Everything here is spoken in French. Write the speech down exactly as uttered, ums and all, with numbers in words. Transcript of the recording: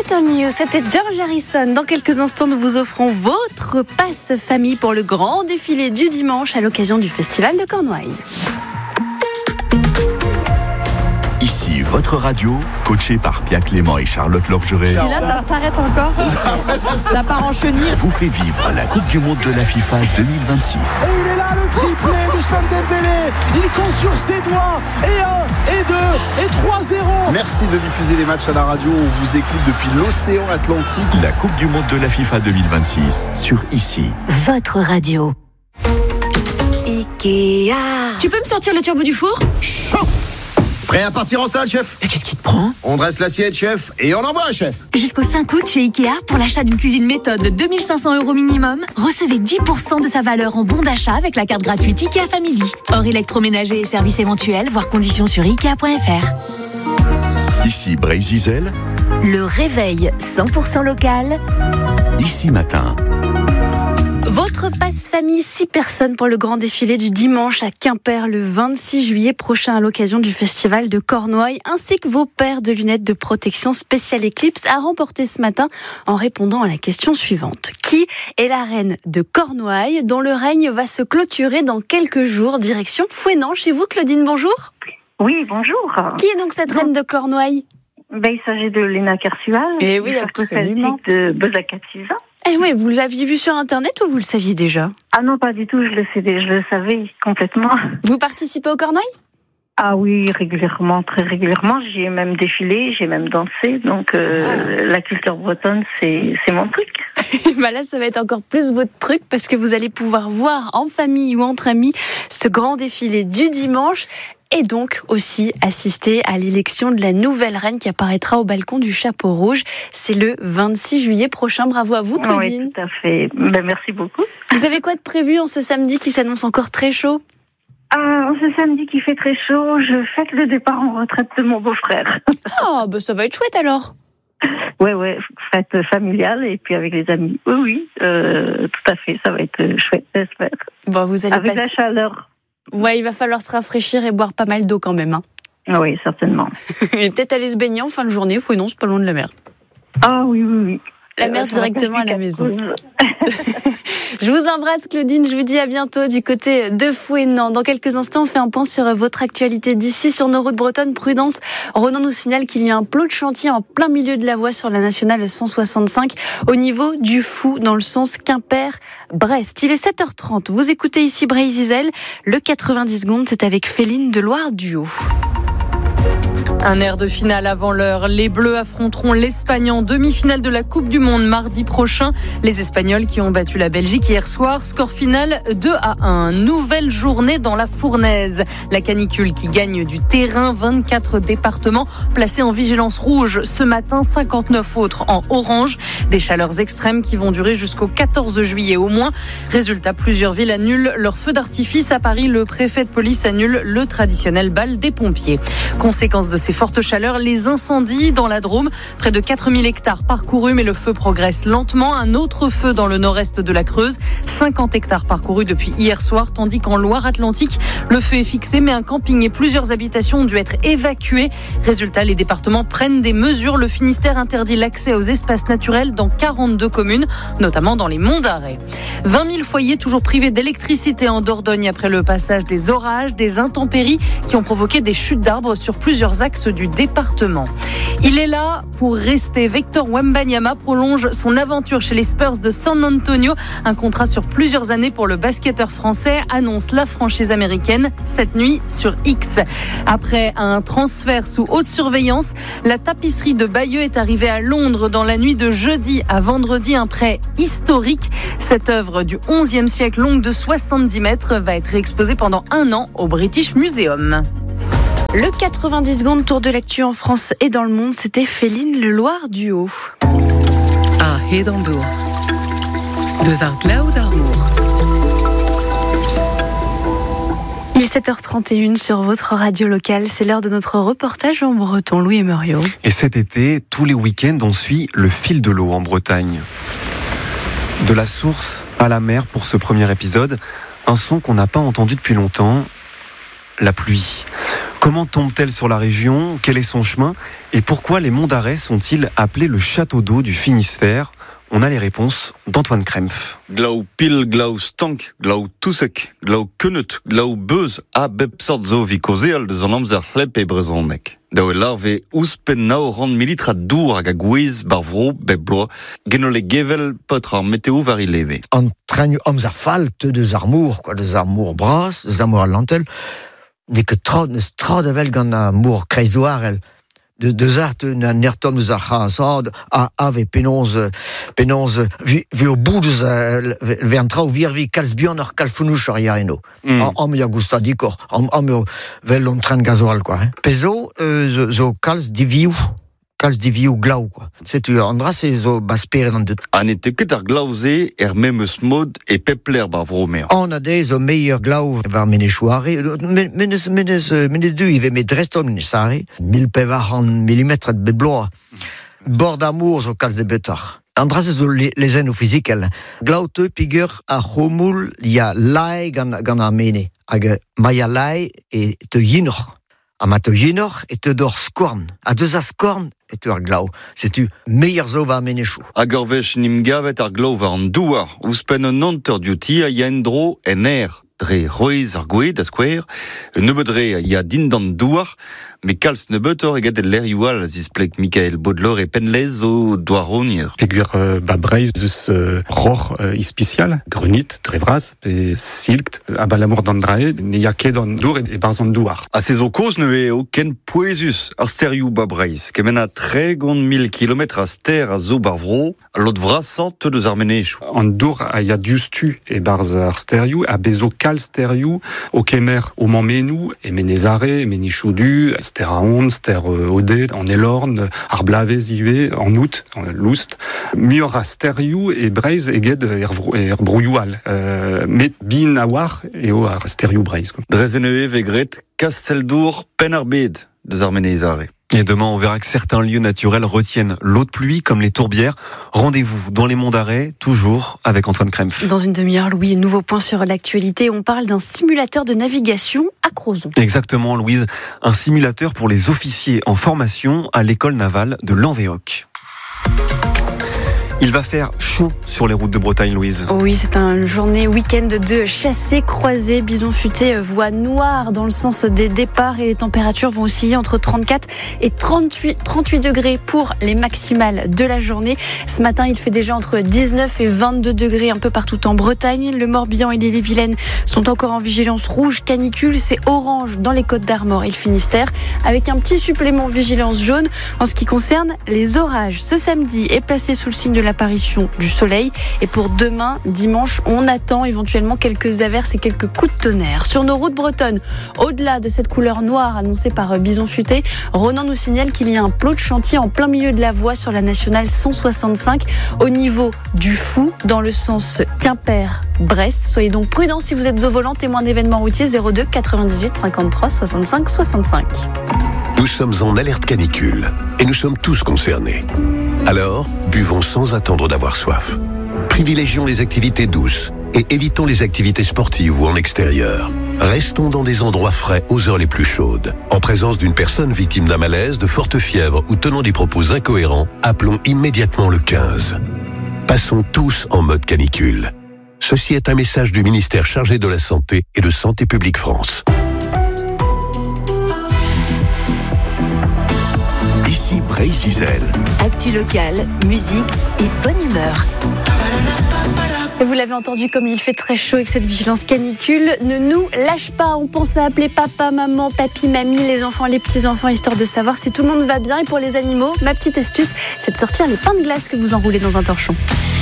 Sweet on You, c'était George Harrison. Dans quelques instants, nous vous offrons votre passe famille pour le grand défilé du dimanche à l'occasion du festival de Cornouailles. Ici, votre radio, coachée par Pia Clément et Charlotte Lorgeret. Si là, ça s'arrête encore, ça part en chenille. Vous fait vivre la Coupe du Monde de la FIFA deux mille vingt-six. Et il est là, le triplé de Ousmane Dembélé. Il compte sur ses doigts. Et un, et deux, et trois zéro. Merci de diffuser les matchs à la radio. On vous écoute depuis l'océan Atlantique. La Coupe du Monde de la FIFA deux mille vingt-six sur Ici. Votre radio. Ikea. Tu peux me sortir le turbo du four ? Chaud. Prêt à partir en salle, chef ? Mais qu'est-ce qui te prend ? On dresse l'assiette, chef, et on envoie, chef. Jusqu'au cinq août chez Ikea, pour l'achat d'une cuisine méthode de deux mille cinq cents euros minimum, recevez dix pour cent de sa valeur en bon d'achat avec la carte gratuite Ikea Family. Hors électroménager et services éventuels, voire conditions sur ikea point f r. Ici Brésil. Le réveil cent pour cent local. Ici Matin. Votre passe famille, six personnes pour le grand défilé du dimanche à Quimper le vingt-six juillet prochain à l'occasion du festival de Cornouailles, ainsi que vos paires de lunettes de protection spéciale Eclipse à remporter ce matin en répondant à la question suivante. Qui est la reine de Cornouailles dont le règne va se clôturer dans quelques jours, direction Fouesnant. Chez vous, Claudine, bonjour. Oui, bonjour. Qui est donc cette reine de Cornouailles ? Ben, il s'agit de Léna Kersual. Eh oui, absolument. De Bozakatiza. Eh oui, vous l'aviez vu sur Internet ou vous le saviez déjà ? Ah non, pas du tout, je le savais, je le savais complètement. Vous participez au Cornouailles ? Ah oui, régulièrement, très régulièrement. J'y ai même défilé, j'ai même dansé. Donc, euh, ah. La culture bretonne, c'est, c'est mon truc. Bah là, ça va être encore plus votre truc parce que vous allez pouvoir voir en famille ou entre amis ce grand défilé du dimanche. Et donc aussi assister à l'élection de la nouvelle reine qui apparaîtra au balcon du Chapeau Rouge. C'est le vingt-six juillet prochain. Bravo à vous, Claudine. Oui, tout à fait. Ben, merci beaucoup. Vous avez quoi de prévu en ce samedi qui s'annonce encore très chaud ? Ah, ce samedi qui fait très chaud, je fête le départ en retraite de mon beau-frère. Oh, bah ça va être chouette alors. Ouais, ouais, fête familiale et puis avec les amis. Oui, oui, euh, tout à fait, ça va être chouette, j'espère. Bon, vous allez avec passer... la chaleur. Ouais, il va falloir se rafraîchir et boire pas mal d'eau quand même. Hein. Oui, certainement. Et peut-être aller se baigner en fin de journée, faut non, c'est pas loin de la mer. Ah oui, oui, oui. La mer euh, directement à la maison. Je vous embrasse, Claudine. Je vous dis à bientôt du côté de Fouesnant. Dans quelques instants, on fait un point sur votre actualité d'ici sur nos routes bretonnes. Prudence. Ronan nous signale qu'il y a un plot de chantier en plein milieu de la voie sur la nationale cent soixante-cinq au niveau du Fou dans le sens Quimper-Brest. Il est sept heures trente. Vous écoutez ici Brésil. Le quatre-vingt-dix secondes, c'est avec Féline de Loire Duo. Un air de finale avant l'heure. Les Bleus affronteront l'Espagne en demi-finale de la Coupe du Monde mardi prochain. Les Espagnols qui ont battu la Belgique hier soir. Score final deux à un. Nouvelle journée dans la fournaise. La canicule qui gagne du terrain. vingt-quatre départements placés en vigilance rouge. Ce matin, cinquante-neuf autres en orange. Des chaleurs extrêmes qui vont durer jusqu'au quatorze juillet au moins. Résultat, plusieurs villes annulent leur feu d'artifice. À Paris, le préfet de police annule le traditionnel bal des pompiers. Conséquence de ces fortes chaleurs, les incendies dans la Drôme. Près de quatre mille hectares parcourus, mais le feu progresse lentement. Un autre feu dans le nord-est de la Creuse. cinquante hectares parcourus depuis hier soir, tandis qu'en Loire-Atlantique, le feu est fixé, mais un camping et plusieurs habitations ont dû être évacuées. Résultat, les départements prennent des mesures. Le Finistère interdit l'accès aux espaces naturels dans quarante-deux communes, notamment dans les monts d'Arrée. vingt mille foyers toujours privés d'électricité en Dordogne après le passage des orages, des intempéries qui ont provoqué des chutes d'arbres sur plusieurs axes du département. Il est là pour rester. Victor Wembanyama prolonge son aventure chez les Spurs de San Antonio. Un contrat sur plusieurs années pour le basketteur français, annonce la franchise américaine cette nuit sur X. Après un transfert sous haute surveillance, la tapisserie de Bayeux est arrivée à Londres dans la nuit de jeudi à vendredi. Un prêt historique. Cette œuvre du onzième siècle, longue de soixante-dix mètres, va être exposée pendant un an au British Museum. Le quatre-vingt-dix secondes tour de l'actu en France et dans le monde, c'était Féline Le Loire Duo. Ah, Hédandour. Deux Arcla ou d'Armour. Il est sept heures trente et une sur votre radio locale. C'est l'heure de notre reportage en breton. Louis et Muriot. Et cet été, tous les week-ends, on suit le fil de l'eau en Bretagne. De la source à la mer pour ce premier épisode. Un son qu'on n'a pas entendu depuis longtemps. la pluie. Comment tombe-t-elle sur la région ? Quel est son chemin ? Et pourquoi les monts d'Arrée sont-ils appelés le château d'eau du Finistère ? On a les réponses d'Antoine Krempf. Glau pil, glau stank, glau tusek, glau kunut, glau beuz, a bepsat zo vi kozeal de zon amzer chlep e brezonek. Daou e larve ouspen nao ran militra dour hag a gwez bar vro bep bloa, genole gevel potre ar meteo var i leve. An treigne amzer falt deus ar mour, quoi, deus ar mour bras, deus ar mour al lantel, ne ket trad, neus trad avel gant ar mour kreizoar el. De deus art na nertom deus ar c'hazad a ave penonz penonz vi vi o boudz ve an trao virvi kalz bihan ar kalfounouch ar yaeno. Mm. Am ya gousta dikor, am am vel on tren gazoal quoi. Hein. Pezo euh, zo kalz diviou. Kalz diviou glau, quoi. C'est un andra, c'est zo baspere dans de... An ete ket ar glaouze er memeus mod e pepler bar vromer. On a des zo meilleur glau var menechouare. Menez, menez, menez du, ive me dreston menechare. Mil pevar an millimetre de bebloa. Bord d'amour zo kalz de betar. Andra, c'est zo les eno physiques. Glau te pigur a chomoul ya lai gant ar mene. Hag maia lai e te yinor. A ma te yinor e te dor skorn. A deus a skorn et tu ar glau. C'est tu meilleur zo va menechou. Hag ur vech nim gavet ar glau var an douar, ouspen an anter diouti a ya en dro en er. Dre roez ar gwed a skwer, nebeudre a ya din dan douar, me kalz nebeutor eget el lerioal zisplek Michael Baudelaire e penlez o doaronier. Pegur euh, ba breiz eus euh, ror euh, ispicial, grunit, drevraz, pe silkt, a ba lamour d'andrae, ne ya ket an dour e barz an douar. A se zo koz ne eo ken poezus ar sterioù ba breiz, kemen a tregont mil kilometre a ster a zo bar vro, a lot vrasant te deus ar menechou. An dour a ya diustu e barz ar sterioù, a bezo kal sterioù, o kemer o mammenou, e menezare, e menechoudu, ster a on, ster euh, ode, an elorn, ar blavez ive, en out, en loust. Mior a sterioù e breiz eget er, er brouilloual. Euh, met bin a war eo ar sterioù breiz. Drezen eo vegret, Kasteldour, pen ar bed, deus ar menezare. Et demain, on verra que certains lieux naturels retiennent l'eau de pluie, comme les tourbières. Rendez-vous dans les monts d'Arrée, toujours avec Antoine Krempf. Dans une demi-heure, Louis, nouveau point sur l'actualité. On parle d'un simulateur de navigation à Crozon. Exactement, Louise. Un simulateur pour les officiers en formation à l'école navale de Lanvéoc. Il va faire chaud sur les routes de Bretagne, Louise. Oui, c'est une journée week-end de chassés croisés. Bison futé, voie noire dans le sens des départs et les températures vont osciller entre trente-quatre et trente-huit, trente-huit degrés pour les maximales de la journée. Ce matin, il fait déjà entre dix-neuf et vingt-deux degrés un peu partout en Bretagne. Le Morbihan et l'Ille-et-Vilaine sont encore en vigilance rouge canicule. C'est orange dans les Côtes-d'Armor et le Finistère avec un petit supplément vigilance jaune en ce qui concerne les orages. Ce samedi est placé sous le signe de l'apparition du soleil et pour demain, dimanche, on attend éventuellement quelques averses et quelques coups de tonnerre. Sur nos routes bretonnes, au-delà de cette couleur noire annoncée par Bison Futé, Ronan nous signale qu'il y a un plot de chantier en plein milieu de la voie sur la nationale cent soixante-cinq au niveau du Fou dans le sens Quimper-Brest. Soyez donc prudents si vous êtes au volant, témoin d'événements routiers zéro deux quatre-vingt-dix-huit cinquante-trois soixante-cinq soixante-cinq. Nous sommes en alerte canicule et nous sommes tous concernés. Alors, buvons sans attendre d'avoir soif. Privilégions les activités douces et évitons les activités sportives ou en extérieur. Restons dans des endroits frais aux heures les plus chaudes. En présence d'une personne victime d'un malaise, de forte fièvre ou tenant des propos incohérents, appelons immédiatement le quinze. Passons tous en mode canicule. Ceci est un message du ministère chargé de la Santé et de Santé publique France. Ici Bray-Zizel. Actu locale, musique et bonne humeur. Et vous l'avez entendu, comme il fait très chaud avec cette vigilance canicule, ne nous lâche pas. On pense à appeler papa, maman, papy, mamie, les enfants, les petits-enfants, histoire de savoir si tout le monde va bien. Et pour les animaux, ma petite astuce, c'est de sortir les pains de glace que vous enroulez dans un torchon.